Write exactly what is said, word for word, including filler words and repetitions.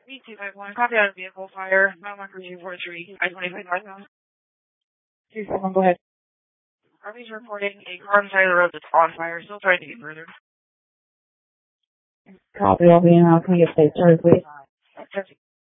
B two five one, copy out of vehicle fire, mile marker two four three, I twenty-five northbound. two four one, go ahead. Arby's reporting a car on the side of the road that's on fire, still trying to get further. Copy, I'll be in. How can we get safe started, please? Uh,